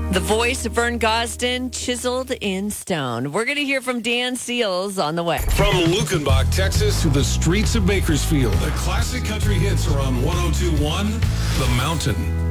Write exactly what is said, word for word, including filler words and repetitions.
The voice of Vern Gosdin, chiseled in stone. We're going to hear from Dan Seals on the way. From Lukenbach, Texas, to the streets of Bakersfield, the classic country hits are on one oh two point one The Mountain.